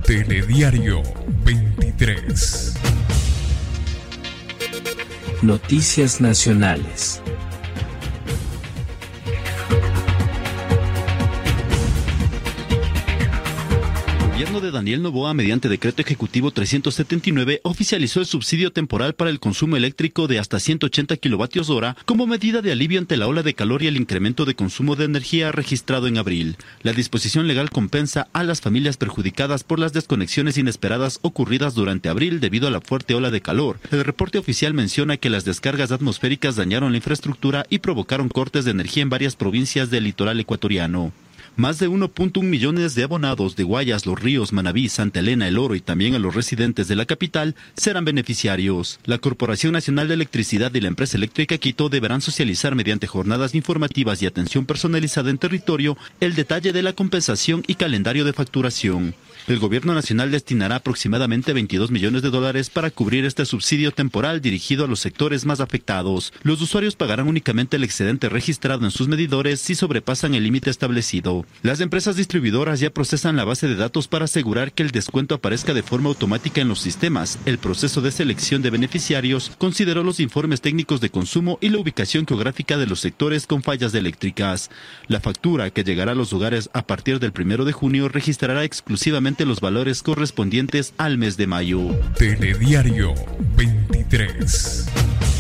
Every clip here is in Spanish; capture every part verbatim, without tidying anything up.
Telediario veintitrés. Noticias nacionales. El gobierno de Daniel Noboa, mediante decreto ejecutivo trescientos setenta y nueve, oficializó el subsidio temporal para el consumo eléctrico de hasta ciento ochenta kilovatios hora como medida de alivio ante la ola de calor y el incremento de consumo de energía registrado en abril. La disposición legal compensa a las familias perjudicadas por las desconexiones inesperadas ocurridas durante abril debido a la fuerte ola de calor. El reporte oficial menciona que las descargas atmosféricas dañaron la infraestructura y provocaron cortes de energía en varias provincias del litoral ecuatoriano. Más de uno punto uno millones de abonados de Guayas, Los Ríos, Manabí, Santa Elena, El Oro y también a los residentes de la capital serán beneficiarios. La Corporación Nacional de Electricidad y la empresa eléctrica Quito deberán socializar mediante jornadas informativas y atención personalizada en territorio el detalle de la compensación y calendario de facturación. El gobierno nacional destinará aproximadamente veintidós millones de dólares para cubrir este subsidio temporal dirigido a los sectores más afectados. Los usuarios pagarán únicamente el excedente registrado en sus medidores si sobrepasan el límite establecido. Las empresas distribuidoras ya procesan la base de datos para asegurar que el descuento aparezca de forma automática en los sistemas. El proceso de selección de beneficiarios consideró los informes técnicos de consumo y la ubicación geográfica de los sectores con fallas eléctricas. La factura, que llegará a los hogares a partir del primero de junio, registrará exclusivamente los valores correspondientes al mes de mayo. Telediario veintitrés.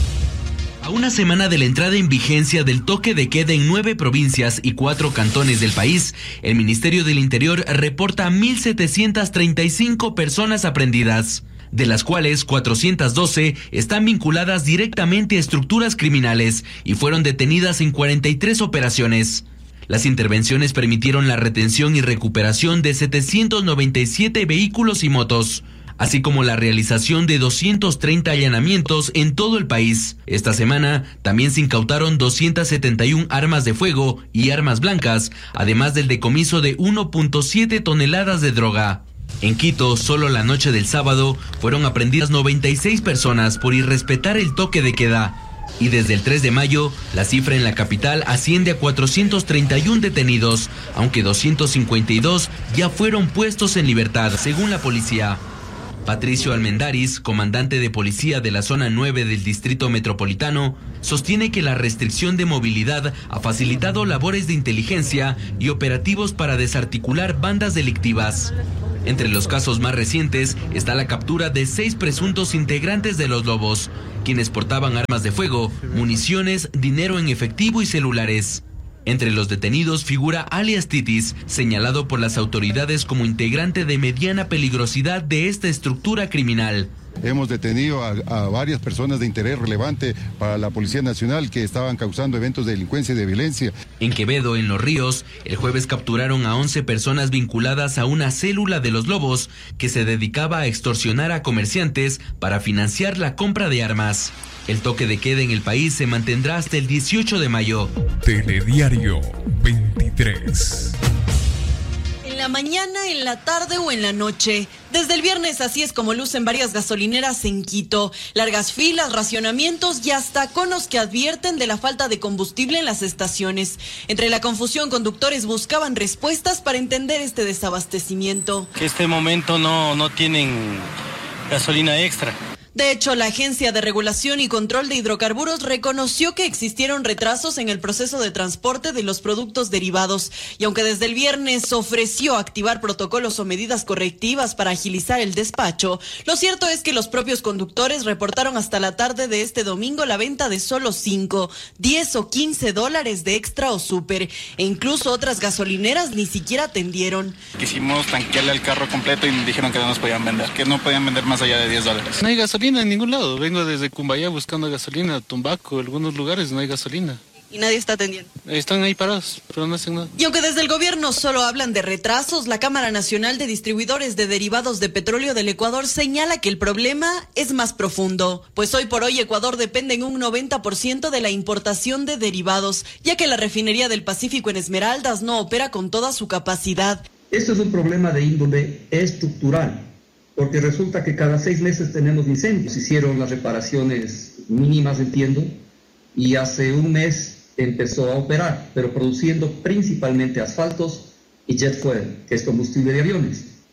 A una semana de la entrada en vigencia del toque de queda en nueve provincias y cuatro cantones del país, el Ministerio del Interior reporta mil setecientas treinta y cinco personas aprehendidas, de las cuales cuatrocientas doce están vinculadas directamente a estructuras criminales y fueron detenidas en cuarenta y tres operaciones. Las intervenciones permitieron la retención y recuperación de setecientos noventa y siete vehículos y motos, así como la realización de doscientos treinta allanamientos en todo el país. Esta semana también se incautaron doscientas setenta y una armas de fuego y armas blancas, además del decomiso de uno punto siete toneladas de droga. En Quito, solo la noche del sábado, fueron aprehendidas noventa y seis personas por irrespetar el toque de queda. Y desde el tres de mayo, la cifra en la capital asciende a cuatrocientos treinta y uno detenidos, aunque doscientos cincuenta y dos ya fueron puestos en libertad, según la policía. Patricio Almendaris, comandante de policía de la zona nueve del Distrito Metropolitano, sostiene que la restricción de movilidad ha facilitado labores de inteligencia y operativos para desarticular bandas delictivas. Entre los casos más recientes está la captura de seis presuntos integrantes de los Lobos, quienes portaban armas de fuego, municiones, dinero en efectivo y celulares. Entre los detenidos figura alias Titis, señalado por las autoridades como integrante de mediana peligrosidad de esta estructura criminal. Hemos detenido a, a varias personas de interés relevante para la Policía Nacional que estaban causando eventos de delincuencia y de violencia. En Quevedo, en Los Ríos, el jueves capturaron a once personas vinculadas a una célula de los Lobos que se dedicaba a extorsionar a comerciantes para financiar la compra de armas. El toque de queda en el país se mantendrá hasta el dieciocho de mayo. Telediario veintitrés. En la mañana, en la tarde o en la noche. Desde el viernes así es como lucen varias gasolineras en Quito. Largas filas, racionamientos y hasta conos que advierten de la falta de combustible en las estaciones. Entre la confusión, conductores buscaban respuestas para entender este desabastecimiento. En este momento no, no tienen gasolina extra. De hecho, la Agencia de Regulación y Control de Hidrocarburos reconoció que existieron retrasos en el proceso de transporte de los productos derivados. Y aunque desde el viernes ofreció activar protocolos o medidas correctivas para agilizar el despacho, lo cierto es que los propios conductores reportaron hasta la tarde de este domingo la venta de solo cinco, diez o quince dólares de extra o súper. E incluso otras gasolineras ni siquiera atendieron. Quisimos tanquearle al carro completo y dijeron que no nos podían vender, que no podían vender más allá de diez dólares. No hay gasolina en ningún lado. Vengo desde Cumbayá buscando gasolina, Tumbaco, algunos lugares no hay gasolina. Y nadie está atendiendo. Están ahí parados, pero no hacen nada. Y aunque desde el gobierno solo hablan de retrasos, la Cámara Nacional de Distribuidores de Derivados de Petróleo del Ecuador señala que el problema es más profundo. Pues hoy por hoy Ecuador depende en un noventa por ciento de la importación de derivados, ya que la refinería del Pacífico en Esmeraldas no opera con toda su capacidad. Esto es un problema de índole estructural, porque resulta que cada seis meses tenemos incendios. Hicieron las reparaciones mínimas, entiendo, y hace un mes empezó a operar, pero produciendo principalmente asfaltos y jet fuel, que es combustible de aviones.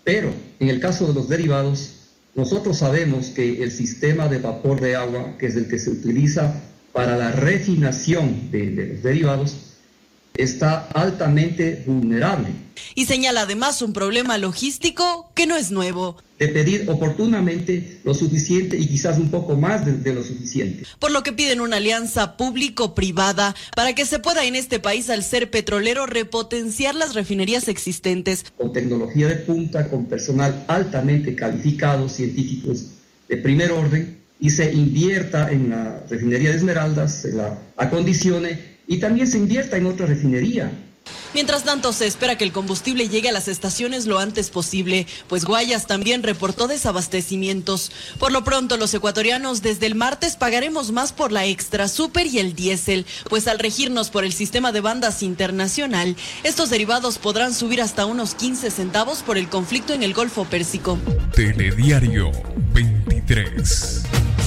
Pero en el caso de los derivados, nosotros sabemos que el sistema de vapor de agua, que es el que se utiliza para la refinación de, de los derivados, está altamente vulnerable. Y señala además un problema logístico que no es nuevo. De pedir oportunamente lo suficiente y quizás un poco más de, de lo suficiente. Por lo que piden una alianza público-privada para que se pueda en este país, al ser petrolero, repotenciar las refinerías existentes. Con tecnología de punta, con personal altamente calificado, científicos de primer orden, y se invierta en la refinería de Esmeraldas, se la acondicione y también se invierta en otra refinería. Mientras tanto, se espera que el combustible llegue a las estaciones lo antes posible, pues Guayas también reportó desabastecimientos. Por lo pronto, los ecuatorianos desde el martes pagaremos más por la extra, super y el diésel, pues al regirnos por el sistema de bandas internacional, estos derivados podrán subir hasta unos quince centavos por el conflicto en el Golfo Pérsico. Telediario veintitrés.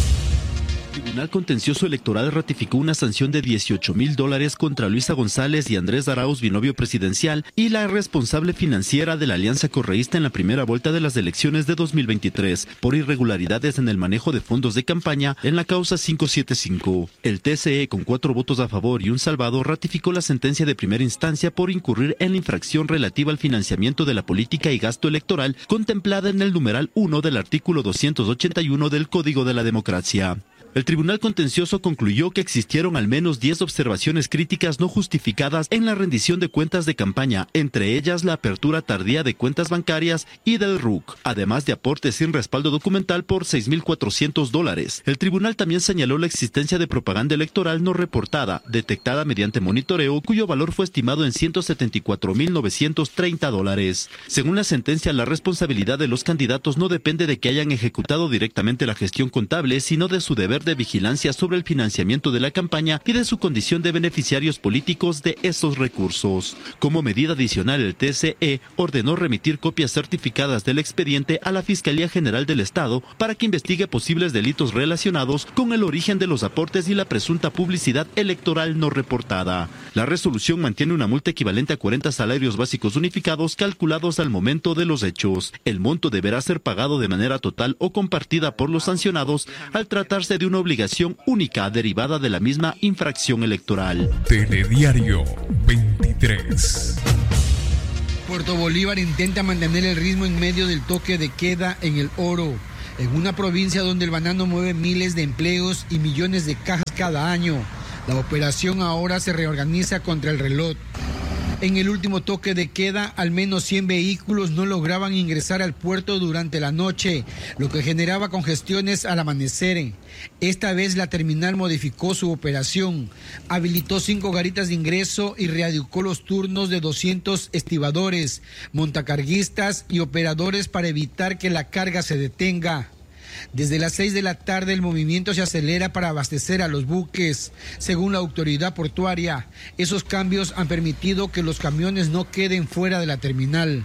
El Tribunal Contencioso Electoral ratificó una sanción de dieciocho mil dólares contra Luisa González y Andrés Arauz, binomio presidencial, y la responsable financiera de la alianza correísta en la primera vuelta de las elecciones de dos mil veintitrés, por irregularidades en el manejo de fondos de campaña en la causa quinientos setenta y cinco. El T C E, con cuatro votos a favor y un salvado, ratificó la sentencia de primera instancia por incurrir en la infracción relativa al financiamiento de la política y gasto electoral contemplada en el numeral uno del artículo doscientos ochenta y uno del Código de la Democracia. El Tribunal Contencioso concluyó que existieron al menos diez observaciones críticas no justificadas en la rendición de cuentas de campaña, entre ellas la apertura tardía de cuentas bancarias y del R U C, además de aportes sin respaldo documental por seis mil cuatrocientos dólares. El tribunal también señaló la existencia de propaganda electoral no reportada, detectada mediante monitoreo, cuyo valor fue estimado en ciento setenta y cuatro mil novecientos treinta dólares. Según la sentencia, la responsabilidad de los candidatos no depende de que hayan ejecutado directamente la gestión contable, sino de su deber de vigilancia sobre el financiamiento de la campaña y de su condición de beneficiarios políticos de esos recursos. Como medida adicional, el T C E ordenó remitir copias certificadas del expediente a la Fiscalía General del Estado para que investigue posibles delitos relacionados con el origen de los aportes y la presunta publicidad electoral no reportada. La resolución mantiene una multa equivalente a cuarenta salarios básicos unificados calculados al momento de los hechos. El monto deberá ser pagado de manera total o compartida por los sancionados al tratarse de una obligación única derivada de la misma infracción electoral. Telediario veintitrés. Puerto Bolívar intenta mantener el ritmo en medio del toque de queda en El Oro, en una provincia donde el banano mueve miles de empleos y millones de cajas cada año. La operación ahora se reorganiza contra el reloj. En el último toque de queda, al menos cien vehículos no lograban ingresar al puerto durante la noche, lo que generaba congestiones al amanecer. Esta vez la terminal modificó su operación, habilitó cinco garitas de ingreso y readecuó los turnos de doscientos estibadores, montacarguistas y operadores para evitar que la carga se detenga. Desde las seis de la tarde el movimiento se acelera para abastecer a los buques. Según la autoridad portuaria, esos cambios han permitido que los camiones no queden fuera de la terminal.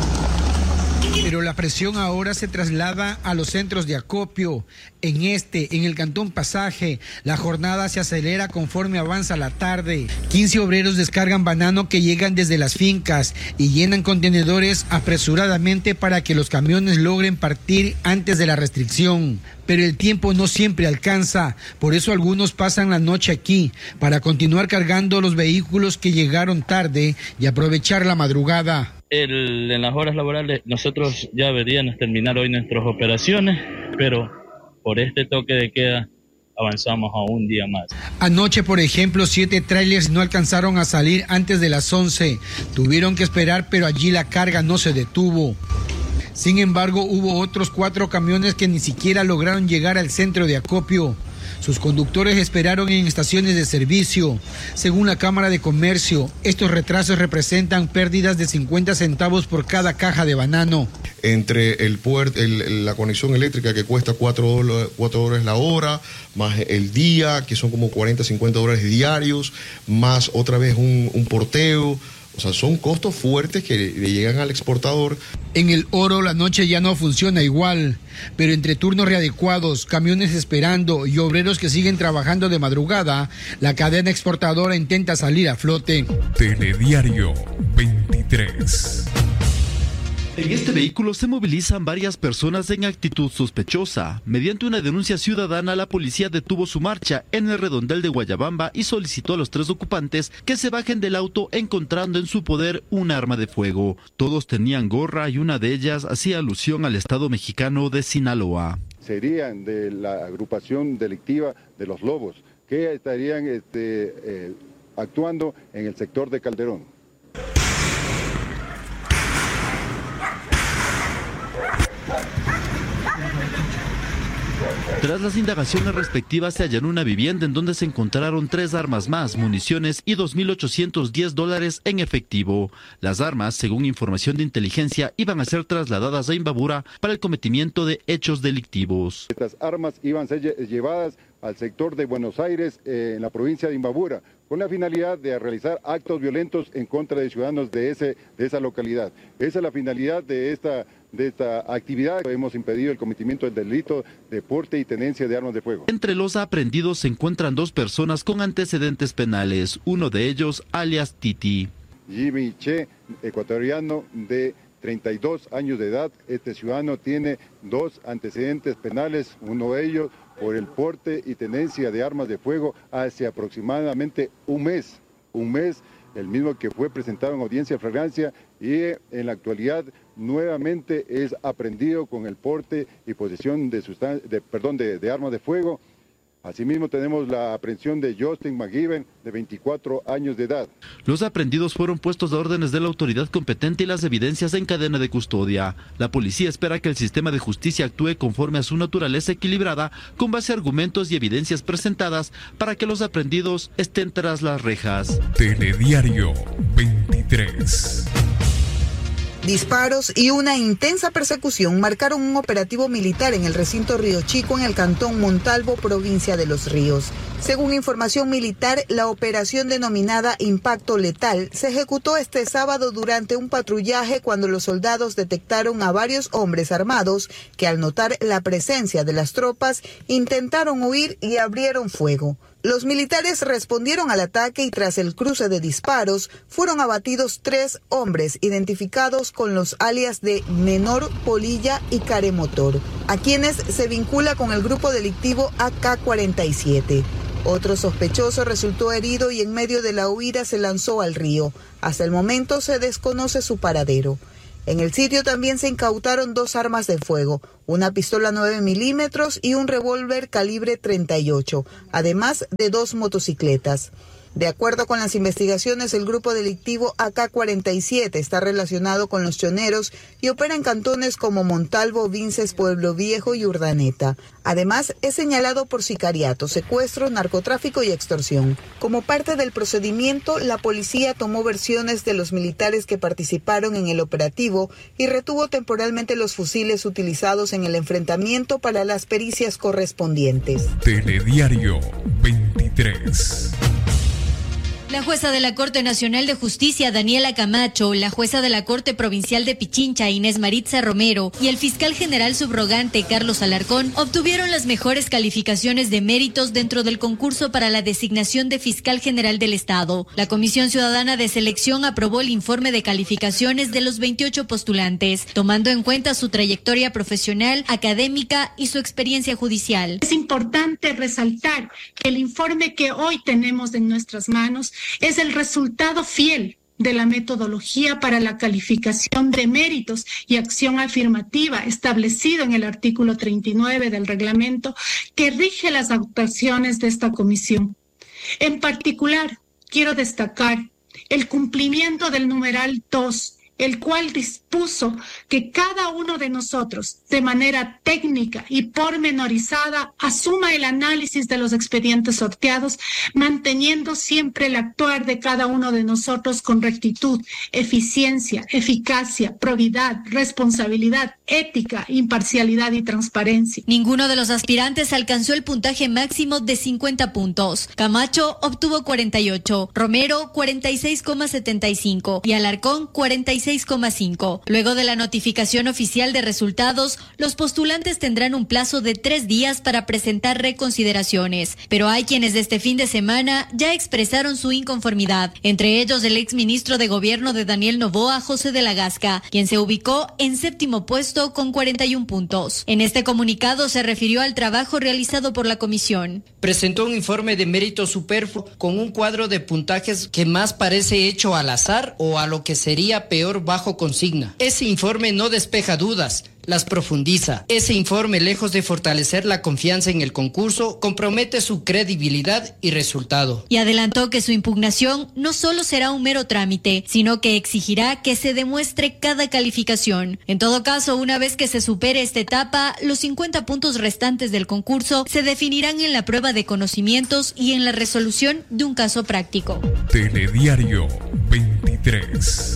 Pero la presión ahora se traslada a los centros de acopio. En este, en el Cantón Pasaje, la jornada se acelera conforme avanza la tarde. quince obreros descargan banano que llegan desde las fincas y llenan contenedores apresuradamente para que los camiones logren partir antes de la restricción. Pero el tiempo no siempre alcanza, por eso algunos pasan la noche aquí, para continuar cargando los vehículos que llegaron tarde y aprovechar la madrugada. El, en las horas laborales nosotros ya deberíamos terminar hoy nuestras operaciones, pero por este toque de queda avanzamos a un día más. Anoche, por ejemplo, siete trailers no alcanzaron a salir antes de las once. Tuvieron que esperar, pero allí la carga no se detuvo. Sin embargo, hubo otros cuatro camiones que ni siquiera lograron llegar al centro de acopio. Sus conductores esperaron en estaciones de servicio. Según la Cámara de Comercio, estos retrasos representan pérdidas de cincuenta centavos por cada caja de banano. Entre el puerto, el, la conexión eléctrica que cuesta cuatro dólares la hora, más el día, que son como cuarenta, cincuenta dólares diarios, más otra vez un, un porteo. O sea, son costos fuertes que le llegan al exportador. En El Oro la noche ya no funciona igual, pero entre turnos readecuados, camiones esperando y obreros que siguen trabajando de madrugada, la cadena exportadora intenta salir a flote. Telediario veintitrés. En este vehículo se movilizan varias personas en actitud sospechosa. Mediante una denuncia ciudadana, la policía detuvo su marcha en el redondel de Guayabamba y solicitó a los tres ocupantes que se bajen del auto, encontrando en su poder un arma de fuego. Todos tenían gorra y una de ellas hacía alusión al estado mexicano de Sinaloa. Serían de la agrupación delictiva de los Lobos, que estarían este, eh, actuando en el sector de Calderón. Tras las indagaciones respectivas, se allanó una vivienda en donde se encontraron tres armas más, municiones y dos mil ochocientos diez dólares en efectivo. Las armas, según información de inteligencia, iban a ser trasladadas a Imbabura para el cometimiento de hechos delictivos. Estas armas iban a ser llevadas al sector de Buenos Aires, eh, en la provincia de Imbabura, con la finalidad de realizar actos violentos en contra de ciudadanos de, ese, de esa localidad. Esa es la finalidad de esta, de esta actividad. Hemos impedido el cometimiento del delito de porte y tenencia de armas de fuego. Entre los aprehendidos se encuentran dos personas con antecedentes penales, uno de ellos alias Titi. Jimmy Che, ecuatoriano de treinta y dos años de edad. Este ciudadano tiene dos antecedentes penales, uno de ellos por el porte y tenencia de armas de fuego hace aproximadamente un mes, un mes, el mismo que fue presentado en audiencia de flagrancia, y en la actualidad nuevamente es aprehendido con el porte y posesión de, sustan- de, perdón, de, de armas de fuego. Asimismo tenemos la aprehensión de Justin McGiven, de veinticuatro años de edad. Los aprehendidos fueron puestos a órdenes de la autoridad competente y las evidencias en cadena de custodia. La policía espera que el sistema de justicia actúe conforme a su naturaleza equilibrada, con base a argumentos y evidencias presentadas para que los aprehendidos estén tras las rejas. Telediario veintitrés. Disparos y una intensa persecución marcaron un operativo militar en el recinto Río Chico, en el cantón Montalvo, provincia de Los Ríos. Según información militar, la operación denominada Impacto Letal se ejecutó este sábado durante un patrullaje cuando los soldados detectaron a varios hombres armados que, al notar la presencia de las tropas, intentaron huir y abrieron fuego. Los militares respondieron al ataque y tras el cruce de disparos fueron abatidos tres hombres identificados con los alias de Menor, Polilla y Caremotor, a quienes se vincula con el grupo delictivo A K cuarenta y siete. Otro sospechoso resultó herido y en medio de la huida se lanzó al río. Hasta el momento se desconoce su paradero. En el sitio también se incautaron dos armas de fuego, una pistola nueve milímetros y un revólver calibre treinta y ocho, además de dos motocicletas. De acuerdo con las investigaciones, el grupo delictivo A K cuarenta y siete está relacionado con los choneros y opera en cantones como Montalvo, Vinces, Pueblo Viejo y Urdaneta. Además, es señalado por sicariato, secuestro, narcotráfico y extorsión. Como parte del procedimiento, la policía tomó versiones de los militares que participaron en el operativo y retuvo temporalmente los fusiles utilizados en el enfrentamiento para las pericias correspondientes. Telediario veintitrés. La jueza de la Corte Nacional de Justicia, Daniela Camacho, la jueza de la Corte Provincial de Pichincha, Inés Maritza Romero, y el fiscal general subrogante, Carlos Alarcón, obtuvieron las mejores calificaciones de méritos dentro del concurso para la designación de fiscal general del Estado. La Comisión Ciudadana de Selección aprobó el informe de calificaciones de los veintiocho postulantes, tomando en cuenta su trayectoria profesional, académica y su experiencia judicial. Es importante resaltar que el informe que hoy tenemos en nuestras manos es el resultado fiel de la metodología para la calificación de méritos y acción afirmativa establecido en el artículo treinta y nueve del reglamento que rige las actuaciones de esta comisión. En particular, quiero destacar el cumplimiento del numeral dos, el cual dispuso que cada uno de nosotros, de manera técnica y pormenorizada, asuma el análisis de los expedientes sorteados, manteniendo siempre el actuar de cada uno de nosotros con rectitud, eficiencia, eficacia, probidad, responsabilidad, ética, imparcialidad y transparencia. Ninguno de los aspirantes alcanzó el puntaje máximo de cincuenta puntos. Camacho obtuvo cuarenta y ocho, Romero cuarenta y seis coma setenta y cinco y Alarcón cuarenta y seis dieciséis coma cinco. Luego de la notificación oficial de resultados, los postulantes tendrán un plazo de tres días para presentar reconsideraciones. Pero hay quienes este fin de semana ya expresaron su inconformidad, entre ellos el exministro de Gobierno de Daniel Noboa, José de la Gasca, quien se ubicó en séptimo puesto con cuarenta y un puntos. En este comunicado se refirió al trabajo realizado por la comisión. Presentó un informe de mérito superfluo con un cuadro de puntajes que más parece hecho al azar o a lo que sería peor bajo consigna. Ese informe no despeja dudas, las profundiza. Ese informe, lejos de fortalecer la confianza en el concurso, compromete su credibilidad y resultado. Y adelantó que su impugnación no solo será un mero trámite, sino que exigirá que se demuestre cada calificación. En todo caso, una vez que se supere esta etapa, los cincuenta puntos restantes del concurso se definirán en la prueba de conocimientos y en la resolución de un caso práctico. Telediario veintitrés.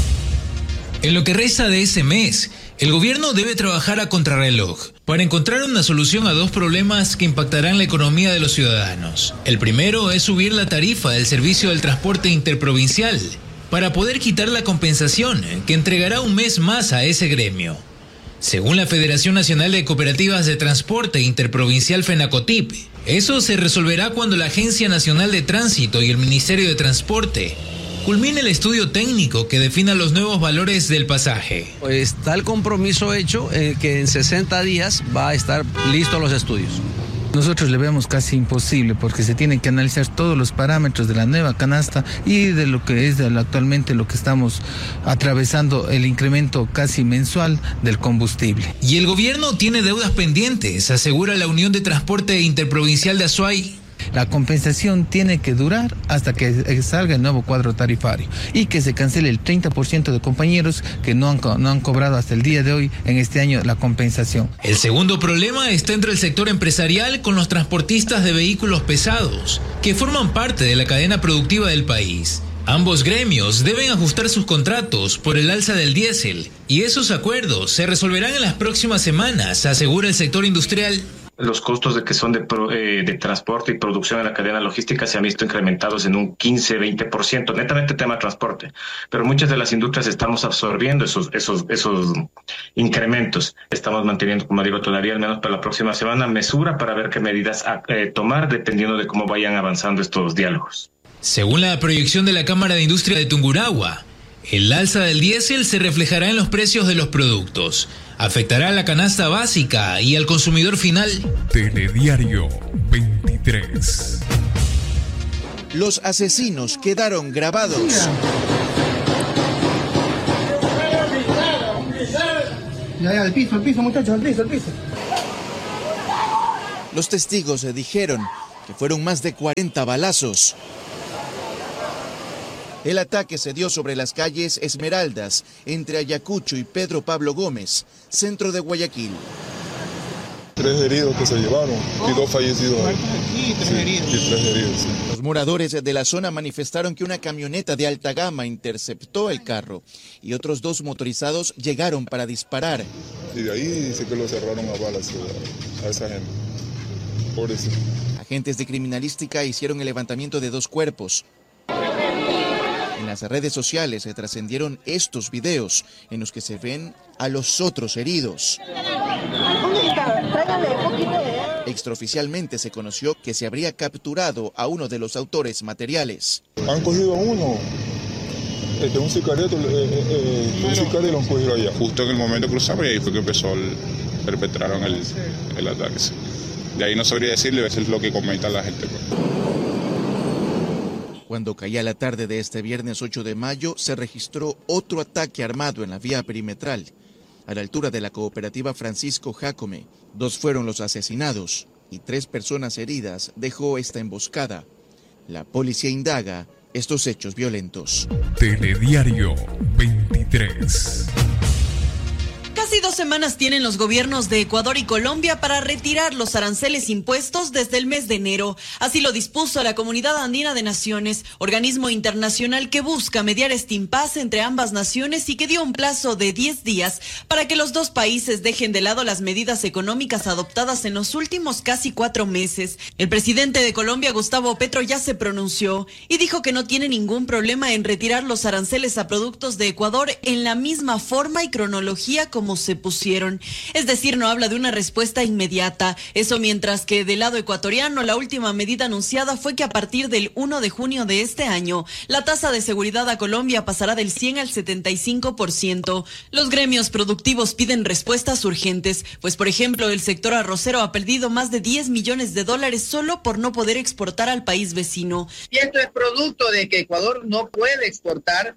En lo que resta de ese mes, el gobierno debe trabajar a contrarreloj para encontrar una solución a dos problemas que impactarán la economía de los ciudadanos. El primero es subir la tarifa del servicio del transporte interprovincial para poder quitar la compensación que entregará un mes más a ese gremio. Según la Federación Nacional de Cooperativas de Transporte Interprovincial FENACOTIP, eso se resolverá cuando la Agencia Nacional de Tránsito y el Ministerio de Transporte culmine el estudio técnico que defina los nuevos valores del pasaje. Está el compromiso hecho eh, que en sesenta días va a estar listos los estudios. Nosotros le vemos casi imposible porque se tienen que analizar todos los parámetros de la nueva canasta y de lo que es de lo, actualmente lo que estamos atravesando, el incremento casi mensual del combustible. Y el gobierno tiene deudas pendientes, asegura la Unión de Transporte Interprovincial de Azuay. La compensación tiene que durar hasta que salga el nuevo cuadro tarifario y que se cancele el treinta por ciento de compañeros que no han, no han cobrado hasta el día de hoy en este año la compensación. El segundo problema está entre el sector empresarial con los transportistas de vehículos pesados, que forman parte de la cadena productiva del país. Ambos gremios deben ajustar sus contratos por el alza del diésel y esos acuerdos se resolverán en las próximas semanas, asegura el sector industrial. Los costos de que son de, eh, de transporte y producción en la cadena logística se han visto incrementados en un quince a veinte por ciento, netamente tema de transporte. Pero muchas de las industrias estamos absorbiendo esos, esos, esos incrementos. Estamos manteniendo, como digo, todavía al menos para la próxima semana, mesura para ver qué medidas a, eh, tomar dependiendo de cómo vayan avanzando estos diálogos. Según la proyección de la Cámara de Industria de Tungurahua, el alza del diésel se reflejará en los precios de los productos. Afectará a la canasta básica y al consumidor final. Telediario veintitrés. Los asesinos quedaron grabados. Ya, ya, al piso, al piso, muchachos, al piso, al piso. Los testigos dijeron que fueron más de cuarenta balazos. El ataque se dio sobre las calles Esmeraldas, entre Ayacucho y Pedro Pablo Gómez, centro de Guayaquil. Tres heridos que se llevaron y dos fallecidos. Aquí, tres sí, heridos. Y tres heridos, sí. Los moradores de la zona manifestaron que una camioneta de alta gama interceptó el carro y otros dos motorizados llegaron para disparar. Y de ahí dice que lo cerraron a balas a, a esa gente. Pobrecito. Agentes de criminalística hicieron el levantamiento de dos cuerpos. En las redes sociales se trascendieron estos videos en los que se ven a los otros heridos. Extraoficialmente se conoció que se habría capturado a uno de los autores materiales. Han cogido a uno, este, un sicario, eh, eh, un sicario lo han cogido allá. Justo en el momento cruzamos y ahí fue que empezó el, perpetraron el, el ataque. De ahí no sabría decirle, eso es lo que comenta la gente. Cuando caía la tarde de este viernes ocho de mayo, se registró otro ataque armado en la vía perimetral, a la altura de la cooperativa Francisco Jácome. Dos fueron los asesinados y tres personas heridas dejó esta emboscada. La policía indaga estos hechos violentos. Telediario veintitrés. Casi Casi dos semanas tienen los gobiernos de Ecuador y Colombia para retirar los aranceles impuestos desde el mes de enero. Así lo dispuso la Comunidad Andina de Naciones, organismo internacional que busca mediar este impasse entre ambas naciones y que dio un plazo de diez días para que los dos países dejen de lado las medidas económicas adoptadas en los últimos casi cuatro meses. El presidente de Colombia, Gustavo Petro, ya se pronunció y dijo que no tiene ningún problema en retirar los aranceles a productos de Ecuador en la misma forma y cronología como se pusieron. Es decir, no habla de una respuesta inmediata. Eso mientras que del lado ecuatoriano la última medida anunciada fue que a partir del primero de junio de este año la tasa de seguridad a Colombia pasará del cien al setenta y cinco por ciento. Los gremios productivos piden respuestas urgentes, pues por ejemplo el sector arrocero ha perdido más de diez millones de dólares solo por no poder exportar al país vecino. Y esto es producto de que Ecuador no puede exportar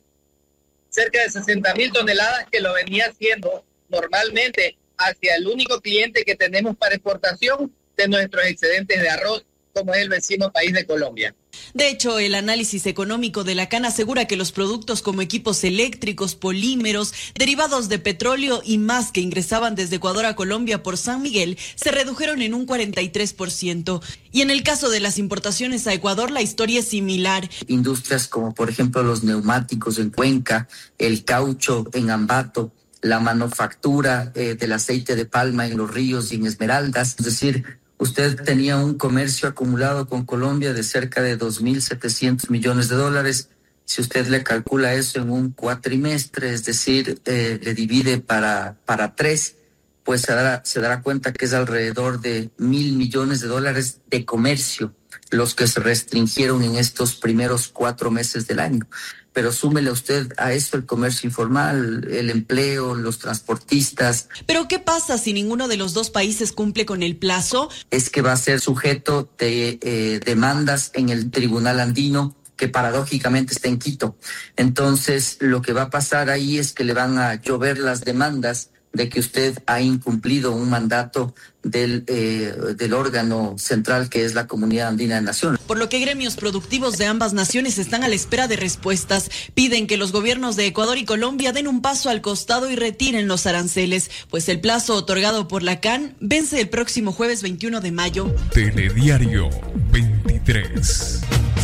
cerca de sesenta mil toneladas que lo venía haciendo normalmente hacia el único cliente que tenemos para exportación de nuestros excedentes de arroz, como es el vecino país de Colombia. De hecho, el análisis económico de la C A N asegura que los productos como equipos eléctricos, polímeros, derivados de petróleo y más que ingresaban desde Ecuador a Colombia por San Miguel se redujeron en un cuarenta y tres por ciento. Y en el caso de las importaciones a Ecuador, la historia es similar. Industrias como por ejemplo los neumáticos en Cuenca, el caucho en Ambato, la manufactura eh, del aceite de palma en Los Ríos y en Esmeraldas. Es decir, usted tenía un comercio acumulado con Colombia de cerca de dos mil setecientos millones de dólares. Si usted le calcula eso en un cuatrimestre, es decir, eh, le divide para, para tres, pues se dará, se dará cuenta que es alrededor de mil millones de dólares de comercio los que se restringieron en estos primeros cuatro meses del año. Pero súmele usted a eso el comercio informal, el empleo, los transportistas. ¿Pero qué pasa si ninguno de los dos países cumple con el plazo? Es que va a ser sujeto de eh, demandas en el Tribunal Andino, que paradójicamente está en Quito. Entonces, lo que va a pasar ahí es que le van a llover las demandas de que usted ha incumplido un mandato del, eh, del órgano central que es la Comunidad Andina de Naciones. Por lo que gremios productivos de ambas naciones están a la espera de respuestas. Piden que los gobiernos de Ecuador y Colombia den un paso al costado y retiren los aranceles, pues el plazo otorgado por la C A N vence el próximo jueves veintiuno de mayo. Telediario veintitrés.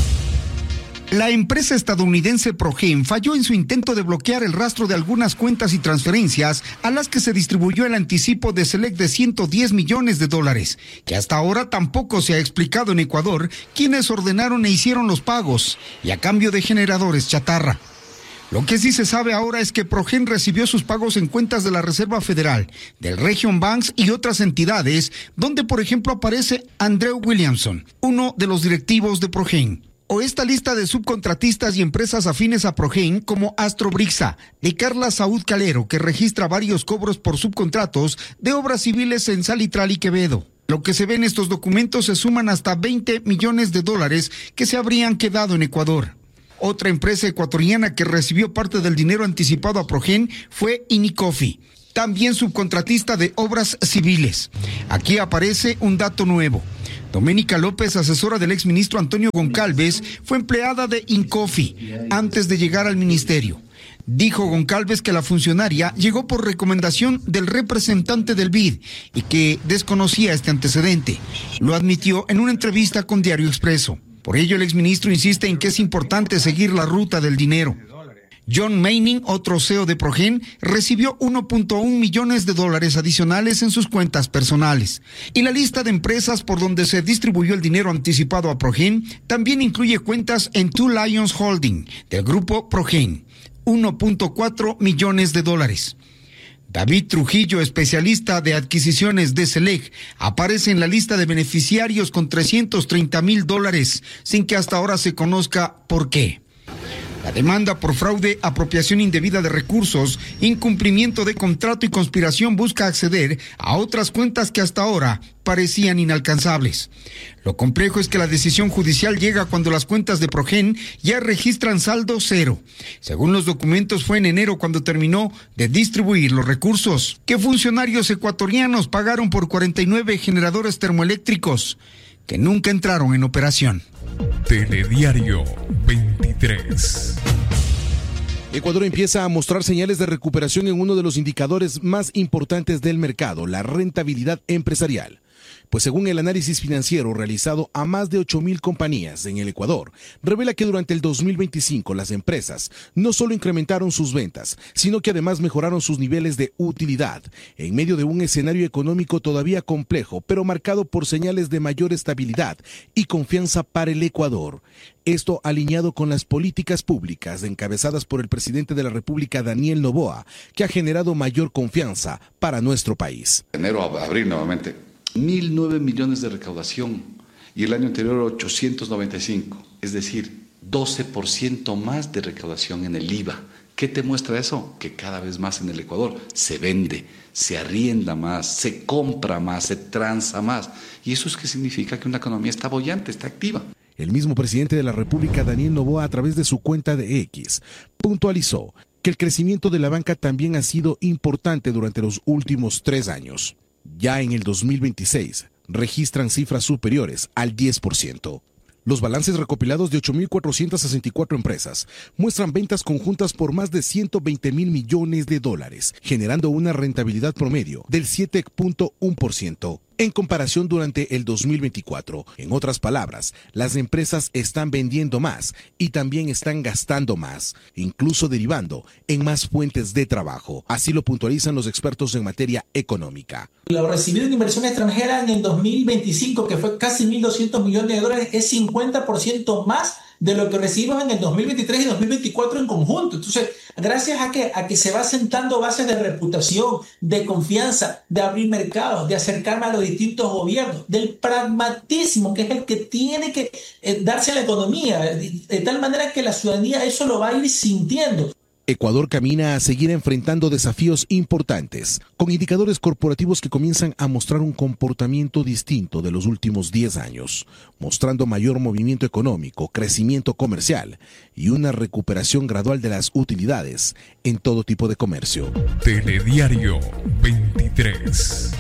La empresa estadounidense Progen falló en su intento de bloquear el rastro de algunas cuentas y transferencias a las que se distribuyó el anticipo de Select de ciento diez millones de dólares, que hasta ahora tampoco se ha explicado en Ecuador quiénes ordenaron e hicieron los pagos, y a cambio de generadores chatarra. Lo que sí se sabe ahora es que Progen recibió sus pagos en cuentas de la Reserva Federal, del Region Banks y otras entidades, donde por ejemplo aparece Andrew Williamson, uno de los directivos de Progen. O esta lista de subcontratistas y empresas afines a Progen como Astrobrixa, de Carla Saúd Calero, que registra varios cobros por subcontratos de obras civiles en Salitral y Quevedo. Lo que se ve en estos documentos se suman hasta veinte millones de dólares que se habrían quedado en Ecuador. Otra empresa ecuatoriana que recibió parte del dinero anticipado a Progen fue Inicofi, también subcontratista de obras civiles. Aquí aparece un dato nuevo. Doménica López, asesora del exministro Antonio Goncalves, fue empleada de Incofi antes de llegar al ministerio. Dijo Goncalves que la funcionaria llegó por recomendación del representante del B I D y que desconocía este antecedente. Lo admitió en una entrevista con Diario Expreso. Por ello, el exministro insiste en que es importante seguir la ruta del dinero. John Manning, otro C E O de Progen, recibió uno punto uno millones de dólares adicionales en sus cuentas personales. Y la lista de empresas por donde se distribuyó el dinero anticipado a Progen también incluye cuentas en Two Lions Holding, del grupo Progen, uno punto cuatro millones de dólares. David Trujillo, especialista de adquisiciones de Select, aparece en la lista de beneficiarios con trescientos treinta mil dólares, sin que hasta ahora se conozca por qué. La demanda por fraude, apropiación indebida de recursos, incumplimiento de contrato y conspiración busca acceder a otras cuentas que hasta ahora parecían inalcanzables. Lo complejo es que la decisión judicial llega cuando las cuentas de Progen ya registran saldo cero. Según los documentos, fue en enero cuando terminó de distribuir los recursos. ¿Qué funcionarios ecuatorianos pagaron por cuarenta y nueve generadores termoeléctricos que nunca entraron en operación? Telediario veintitrés. Ecuador empieza a mostrar señales de recuperación en uno de los indicadores más importantes del mercado, la rentabilidad empresarial. Pues según el análisis financiero realizado a más de ocho mil compañías en el Ecuador, revela que durante el dos mil veinticinco las empresas no solo incrementaron sus ventas, sino que además mejoraron sus niveles de utilidad, en medio de un escenario económico todavía complejo, pero marcado por señales de mayor estabilidad y confianza para el Ecuador. Esto alineado con las políticas públicas encabezadas por el presidente de la República, Daniel Noboa, que ha generado mayor confianza para nuestro país. Enero a abril nuevamente. mil nueve millones de recaudación y el año anterior ochocientos noventa y cinco, es decir, doce por ciento más de recaudación en el I V A. ¿Qué te muestra eso? Que cada vez más en el Ecuador se vende, se arrienda más, se compra más, se transa más. ¿Y eso es que significa que una economía está boyante, está activa? El mismo presidente de la República, Daniel Noboa, a través de su cuenta de X, puntualizó que el crecimiento de la banca también ha sido importante durante los últimos tres años. Ya en el dos mil veintiséis registran cifras superiores al diez por ciento. Los balances recopilados de ocho mil cuatrocientas sesenta y cuatro empresas muestran ventas conjuntas por más de ciento veinte mil millones de dólares, generando una rentabilidad promedio del siete punto uno por ciento. En comparación durante el dos mil veinticuatro, en otras palabras, las empresas están vendiendo más y también están gastando más, incluso derivando en más fuentes de trabajo. Así lo puntualizan los expertos en materia económica. Lo recibido en inversión extranjera en el dos mil veinticinco, que fue casi mil doscientos millones de dólares, es cincuenta por ciento más de lo que recibimos en el dos mil veintitrés y dos mil veinticuatro en conjunto. Entonces, gracias a que, a que se va sentando bases de reputación, de confianza, de abrir mercados, de acercarme a los distintos gobiernos, del pragmatismo, que es el que tiene que eh, darse a la economía, de, de tal manera que la ciudadanía eso lo va a ir sintiendo. Ecuador camina a seguir enfrentando desafíos importantes, con indicadores corporativos que comienzan a mostrar un comportamiento distinto de los últimos diez años, mostrando mayor movimiento económico, crecimiento comercial y una recuperación gradual de las utilidades en todo tipo de comercio. Telediario veintitrés.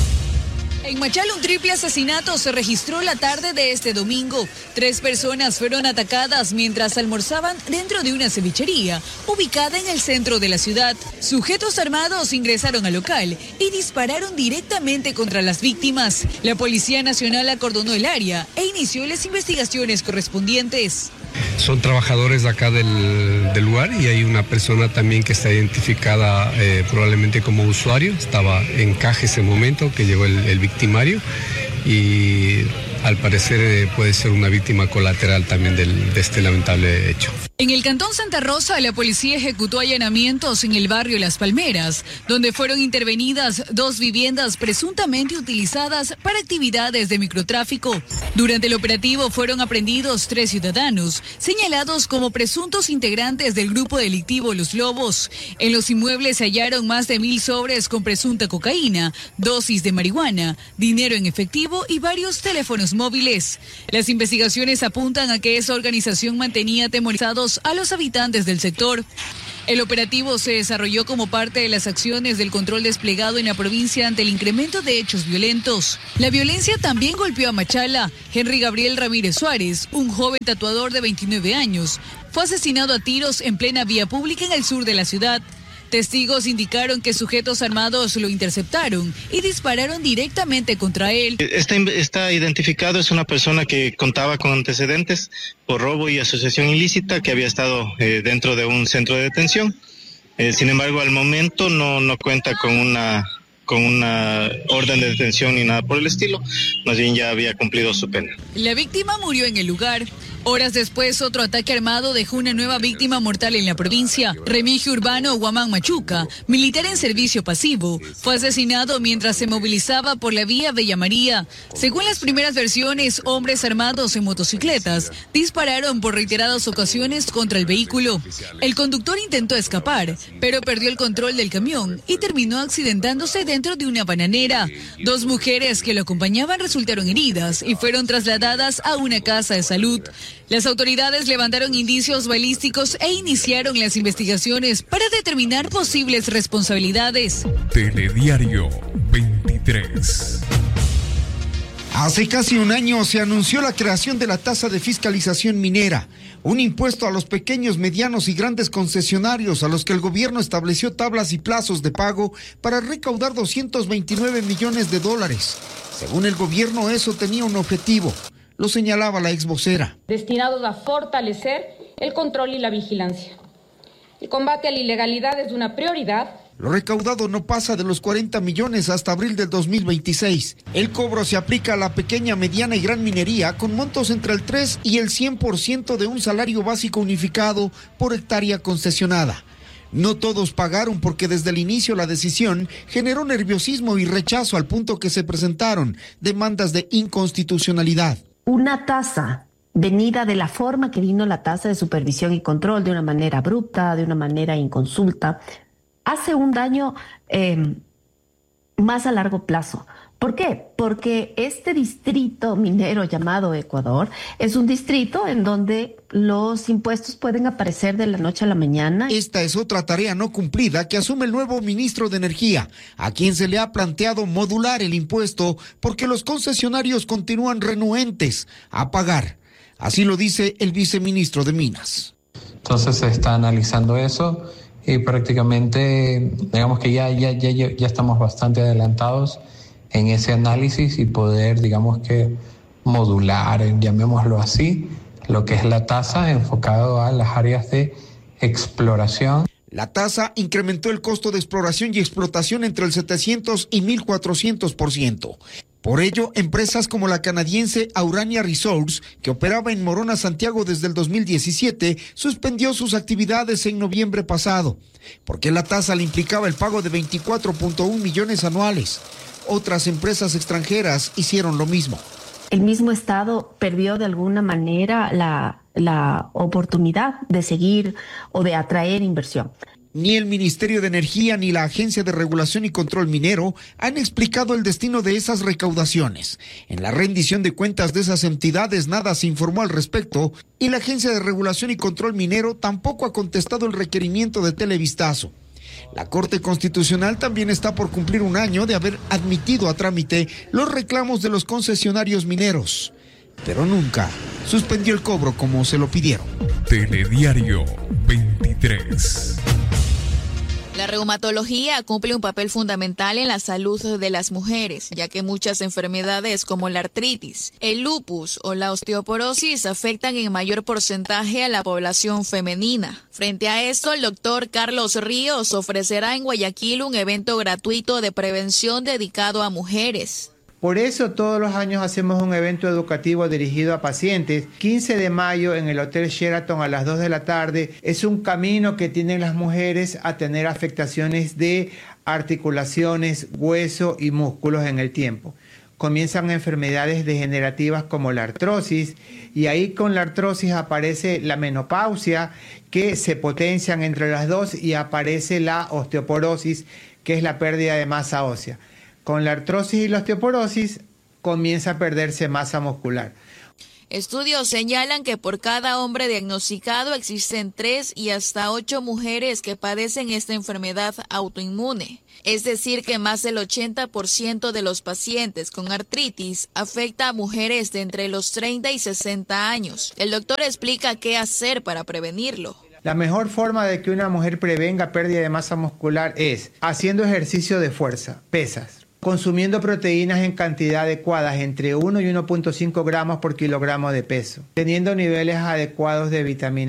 En Machala, un triple asesinato se registró la tarde de este domingo. Tres personas fueron atacadas mientras almorzaban dentro de una cevichería ubicada en el centro de la ciudad. Sujetos armados ingresaron al local y dispararon directamente contra las víctimas. La Policía Nacional acordonó el área e inició las investigaciones correspondientes. Son trabajadores de acá del, del lugar y hay una persona también que está identificada eh, probablemente como usuario. Estaba en caja ese momento que llegó el, el victimario y al parecer eh, puede ser una víctima colateral también del, de este lamentable hecho. En el Cantón Santa Rosa, la policía ejecutó allanamientos en el barrio Las Palmeras, donde fueron intervenidas dos viviendas presuntamente utilizadas para actividades de microtráfico. Durante el operativo fueron aprehendidos tres ciudadanos, señalados como presuntos integrantes del grupo delictivo Los Lobos. En los inmuebles se hallaron más de mil sobres con presunta cocaína, dosis de marihuana, dinero en efectivo y varios teléfonos móviles. Las investigaciones apuntan a que esa organización mantenía atemorizados a los habitantes del sector. El operativo se desarrolló como parte de las acciones del control desplegado en la provincia ante el incremento de hechos violentos. La violencia también golpeó a Machala. Henry Gabriel Ramírez Suárez, un joven tatuador de veintinueve años, fue asesinado a tiros en plena vía pública en el sur de la ciudad. Testigos indicaron que sujetos armados lo interceptaron y dispararon directamente contra él. Está, está identificado, es una persona que contaba con antecedentes por robo y asociación ilícita, que había estado eh, dentro de un centro de detención. Eh, sin embargo, al momento no, no cuenta con una, con una orden de detención ni nada por el estilo, más bien ya había cumplido su pena. La víctima murió en el lugar. Horas después, otro ataque armado dejó una nueva víctima mortal en la provincia. Remigio Urbano Guamán Machuca, militar en servicio pasivo, fue asesinado mientras se movilizaba por la vía Bella María. Según las primeras versiones, hombres armados en motocicletas dispararon por reiteradas ocasiones contra el vehículo. El conductor intentó escapar, pero perdió el control del camión y terminó accidentándose dentro de una bananera. Dos mujeres que lo acompañaban resultaron heridas y fueron trasladadas a una casa de salud. Las autoridades levantaron indicios balísticos e iniciaron las investigaciones para determinar posibles responsabilidades. Telediario veintitrés. Hace casi un año se anunció la creación de la tasa de fiscalización minera, un impuesto a los pequeños, medianos y grandes concesionarios a los que el gobierno estableció tablas y plazos de pago para recaudar doscientos veintinueve millones de dólares. Según el gobierno, eso tenía un objetivo, lo señalaba la ex vocera. Destinados a fortalecer el control y la vigilancia. El combate a la ilegalidad es una prioridad. Lo recaudado no pasa de los cuarenta millones hasta abril del dos mil veintiséis. El cobro se aplica a la pequeña, mediana y gran minería con montos entre el tres y el cien por ciento de un salario básico unificado por hectárea concesionada. No todos pagaron porque desde el inicio la decisión generó nerviosismo y rechazo al punto que se presentaron demandas de inconstitucionalidad. Una tasa venida de la forma que vino la tasa de supervisión y control, de una manera abrupta, de una manera inconsulta, hace un daño eh, más a largo plazo. ¿Por qué? Porque este distrito minero llamado Ecuador es un distrito en donde los impuestos pueden aparecer de la noche a la mañana. Esta es otra tarea no cumplida que asume el nuevo ministro de Energía, a quien se le ha planteado modular el impuesto porque los concesionarios continúan renuentes a pagar. Así lo dice el viceministro de Minas. Entonces se está analizando eso. Y prácticamente, digamos que ya, ya, ya, ya estamos bastante adelantados en ese análisis y poder, digamos que, modular, llamémoslo así, lo que es la tasa enfocado a las áreas de exploración. La tasa incrementó el costo de exploración y explotación entre el setecientos y mil cuatrocientos por ciento. Por ello, empresas como la canadiense Aurania Resource, que operaba en Morona, Santiago desde el dos mil diecisiete, suspendió sus actividades en noviembre pasado, porque la tasa le implicaba el pago de veinticuatro punto uno millones anuales. Otras empresas extranjeras hicieron lo mismo. El mismo Estado perdió de alguna manera la, la oportunidad de seguir o de atraer inversión. Ni el Ministerio de Energía ni la Agencia de Regulación y Control Minero han explicado el destino de esas recaudaciones. En la rendición de cuentas de esas entidades nada se informó al respecto y la Agencia de Regulación y Control Minero tampoco ha contestado el requerimiento de Televistazo. La Corte Constitucional también está por cumplir un año de haber admitido a trámite los reclamos de los concesionarios mineros, pero nunca suspendió el cobro como se lo pidieron. Telediario veintitrés. La reumatología cumple un papel fundamental en la salud de las mujeres, ya que muchas enfermedades como la artritis, el lupus o la osteoporosis afectan en mayor porcentaje a la población femenina. Frente a esto, el doctor Carlos Ríos ofrecerá en Guayaquil un evento gratuito de prevención dedicado a mujeres. Por eso todos los años hacemos un evento educativo dirigido a pacientes. quince de mayo en el Hotel Sheraton a las dos de la tarde. Es un camino que tienen las mujeres a tener afectaciones de articulaciones, hueso y músculos en el tiempo. Comienzan enfermedades degenerativas como la artrosis y ahí con la artrosis aparece la menopausia, que se potencian entre las dos, y aparece la osteoporosis, que es la pérdida de masa ósea. Con la artrosis y la osteoporosis comienza a perderse masa muscular. Estudios señalan que por cada hombre diagnosticado existen tres y hasta ocho mujeres que padecen esta enfermedad autoinmune. Es decir, que más del ochenta por ciento de los pacientes con artritis afecta a mujeres de entre los treinta y sesenta años. El doctor explica qué hacer para prevenirlo. La mejor forma de que una mujer prevenga pérdida de masa muscular es haciendo ejercicio de fuerza, pesas, consumiendo proteínas en cantidad adecuadas entre uno y uno punto cinco gramos por kilogramo de peso, teniendo niveles adecuados de vitamina